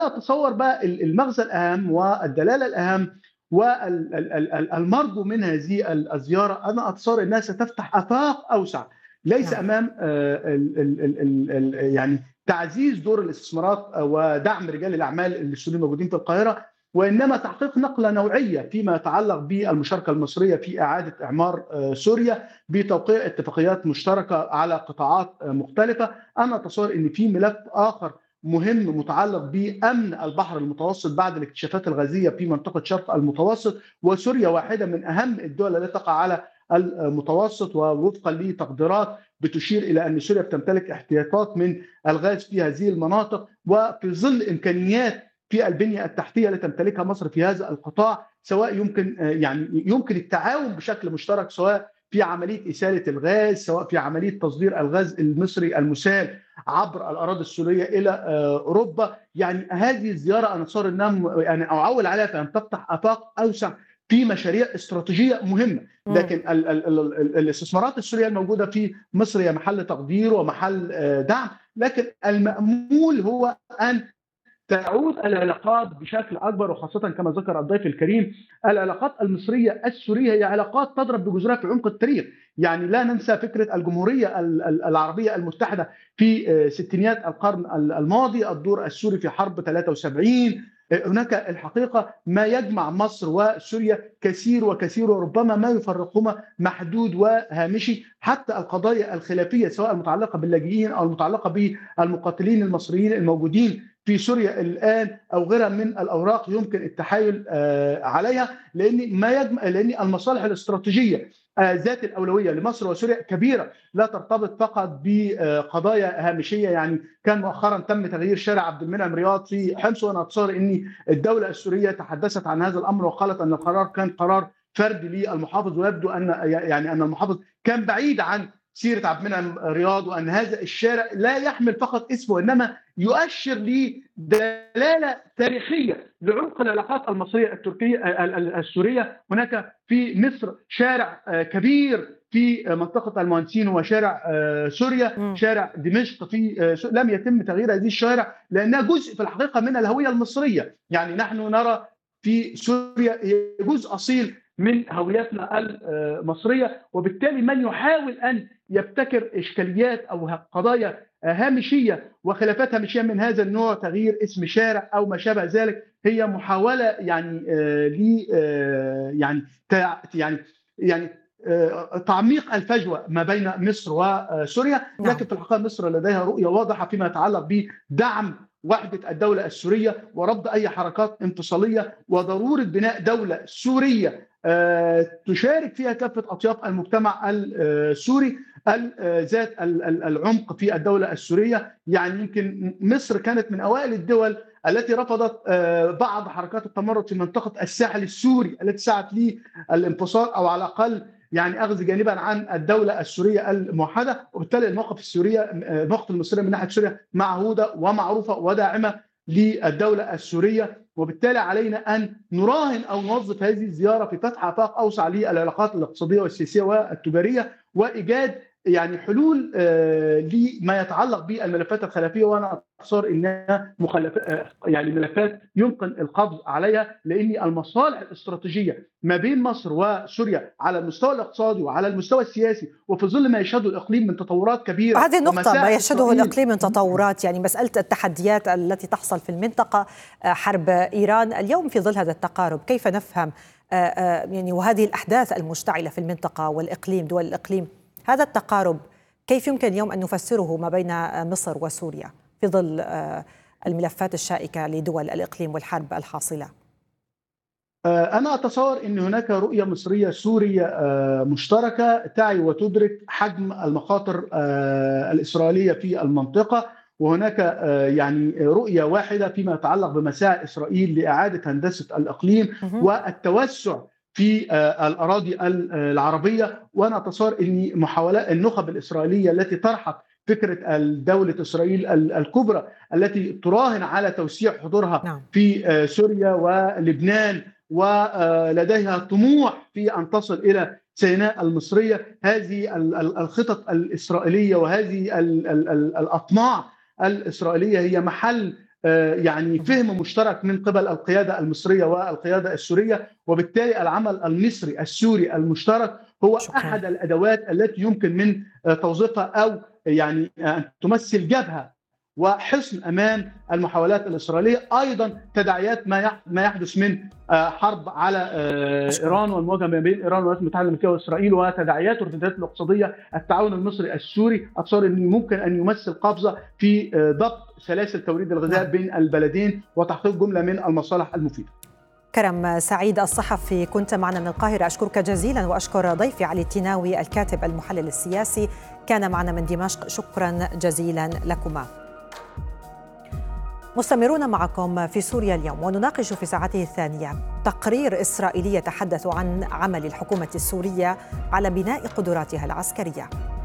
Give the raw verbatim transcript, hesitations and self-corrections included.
أتصور بقى ال المغزى الأهم والدلالة الأهم وال ال ال ال المرجو من هذه ال الزيارة، أنا أتصور أنها ستفتح آفاق أوسع، ليس نعم. أمام آآ ال ال ال ال ال يعني تعزيز دور الاستثمارات ودعم رجال الأعمال السوريين الموجودين في القاهرة، وإنما تحقيق نقلة نوعية فيما يتعلق بالمشاركة المصرية في إعادة إعمار آآ سوريا، بتوقيع اتفاقيات مشتركة على قطاعات آآ مختلفة. أنا أتصور إن في ملف آخر مهم متعلق بأمن البحر المتوسط بعد الاكتشافات الغازية في منطقة شرق المتوسط، وسوريا واحدة من أهم الدول التي تقع على المتوسط، ووفقا لتقديرات بتشير إلى أن سوريا بتمتلك احتياطات من الغاز في هذه المناطق، وفي ظل إمكانيات في البنية التحتية التي تمتلكها مصر في هذا القطاع، سواء يمكن يعني يمكن التعاون بشكل مشترك، سواء في عملية إسالة الغاز، سواء في عملية تصدير الغاز المصري المسال عبر الأراضي السورية إلى أوروبا. يعني هذه الزيارة أنا أتصور أنها يعني أعول عليها في أن تفتح آفاق أوسع في مشاريع استراتيجية مهمة، إمم. لكن ال ال ال ال الاستثمارات السورية الموجودة في مصر هي محل تقدير ومحل دعم، لكن المأمول هو أن تعود العلاقات بشكل اكبر، وخاصه كما ذكر الضيف الكريم العلاقات المصريه السوريه هي علاقات تضرب بجذورها في عمق التاريخ. يعني لا ننسى فكره الجمهوريه العربيه المتحده في ستينيات القرن الماضي، الدور السوري في حرب ثلاثة وسبعين. هناك الحقيقه ما يجمع مصر وسوريا كثير وكثير، وربما ما يفرقهما محدود وهامشي. حتى القضايا الخلافيه سواء المتعلقه باللاجئين او المتعلقه بالمقاتلين المصريين الموجودين في سوريا الان او غيرها من الاوراق يمكن التحايل عليها، لان ما يجمع لان المصالح الاستراتيجيه ذات الاولويه لمصر وسوريا كبيره، لا ترتبط فقط بقضايا هامشيه. يعني كان مؤخرا تم تغيير شارع عبد المنعم رياض في حمص، وانا اتصور ان الدوله السوريه تحدثت عن هذا الامر وقالت ان القرار كان قرار فردي للمحافظ، ويبدو ان يعني ان المحافظ كان بعيد عن سيره عبد المنعم رياض، وان هذا الشارع لا يحمل فقط اسمه انما يؤشر لدلاله تاريخيه لعمق العلاقات المصريه التركيه السوريه. هناك في مصر شارع كبير في منطقه المهندسين هو شارع سوريا، إمم. شارع دمشق في لم يتم تغيير هذه الشوارع لانها جزء في الحقيقه من الهويه المصريه. يعني نحن نرى في سوريا جزء اصيل من هويتنا المصريه، وبالتالي من يحاول ان يبتكر اشكاليات او قضايا هامشيه وخلافات هامشيه من هذا النوع، تغيير اسم شارع او ما شابه ذلك، هي محاوله يعني ل يعني يعني يعني تعميق الفجوه ما بين مصر وسوريا. لكن نعم. في الحقيقه مصر لديها رؤيه واضحه فيما يتعلق بدعم وحده الدوله السوريه ورفض اي حركات انفصاليه، وضروره بناء دوله سوريه تشارك فيها كافه اطياف المجتمع السوري ذات العمق في الدوله السوريه. يعني يمكن مصر كانت من اوائل الدول التي رفضت بعض حركات التمرد في منطقه الساحل السوري التي سعت للانفصال او على الاقل يعني اخذ جانبا عن الدوله السوريه الموحده، وبالتالي الموقف السوريه الموقف المصري من ناحيه سوريا معهوده ومعروفه وداعمه للدوله السوريه. وبالتالي علينا ان نراهن او نوظف هذه الزياره في فتح افاق اوسع للعلاقات الاقتصاديه والسياسيه والتجاريه، وايجاد يعني حلول لما يتعلق بالملفات الخلافيه. وانا اتصور انها مخلفات يعني ملفات يمكن القبض عليها، لان المصالح الاستراتيجيه ما بين مصر وسوريا على المستوى الاقتصادي وعلى المستوى السياسي، وفي ظل ما يشهده الاقليم من تطورات كبيره هذه النقطة ما ومساعي يشهده إسرائيل. الإقليم من تطورات، يعني مسألة التحديات التي تحصل في المنطقة، حرب إيران اليوم في ظل هذا التقارب، كيف نفهم يعني وهذه الأحداث المشتعلة في المنطقة والإقليم دول الإقليم، هذا التقارب كيف يمكن اليوم أن نفسره ما بين مصر وسوريا في ظل الملفات الشائكة لدول الإقليم والحرب الحاصلة؟ أنا أتصور أن هناك رؤية مصرية سورية مشتركة تعي وتدرك حجم المخاطر الإسرائيلية في المنطقة، وهناك يعني رؤية واحدة فيما يتعلق بمساعي إسرائيل لإعادة هندسة الإقليم والتوسع في الأراضي العربية. وأنا أتصور أن محاولات النخب الإسرائيلية التي طرحت فكرة دولة إسرائيل الكبرى التي تراهن على توسيع حضورها في سوريا ولبنان ولديها طموح في أن تصل إلى سيناء المصرية، هذه الخطط الإسرائيلية وهذه الأطماع الإسرائيلية هي محل يعني فهم مشترك من قبل القيادة المصرية والقيادة السورية، وبالتالي العمل المصري السوري المشترك هو شكرا. أحد الأدوات التي يمكن من توظيفها أو يعني أن تمثل جبهة وحصن امام المحاولات الاسرائيليه، ايضا تداعيات ما ما يحدث من حرب على ايران والمواجهه ما بين ايران والولايات المتحده الامريكيه واسرائيل وتداعيات والارتدادات الاقتصاديه. التعاون المصري السوري اتصور انه ممكن ان يمثل قفزه في ضبط سلاسل توريد الغذاء بين البلدين وتحقيق جمله من المصالح المفيده. كرم سعيد الصحفي كنت معنا من القاهرة، أشكرك جزيلا، وأشكر ضيفي علي التيناوي الكاتب المحلل السياسي كان معنا من دمشق. شكرا جزيلا لكما. مستمرون معكم في سوريا اليوم، ونناقش في ساعته الثانية تقرير إسرائيلي يتحدث عن عمل الحكومة السورية على بناء قدراتها العسكرية.